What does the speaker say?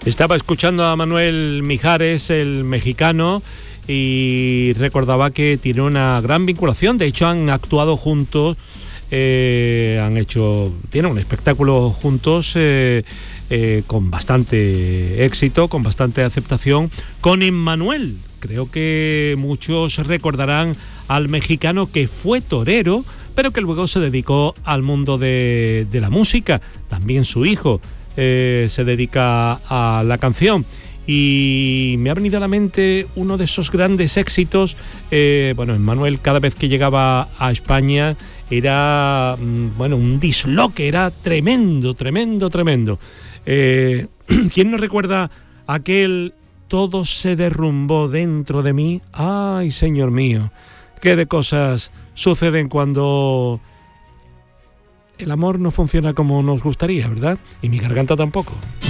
Estaba escuchando a Manuel Mijares, el mexicano, y recordaba que tiene una gran vinculación. De hecho, han actuado juntos, tienen un espectáculo juntos con bastante éxito, con bastante aceptación, con Emmanuel. Creo que muchos recordarán al mexicano que fue torero, pero que luego se dedicó al mundo de la música. También su hijo se dedica a la canción. Y me ha venido a la mente uno de esos grandes éxitos. Emmanuel, cada vez que llegaba a España era un disloque, era tremendo. ¿Quién nos recuerda aquel "todo se derrumbó dentro de mí"? Ay, señor mío, qué de cosas suceden cuando el amor no funciona como nos gustaría, ¿verdad? Y mi garganta tampoco.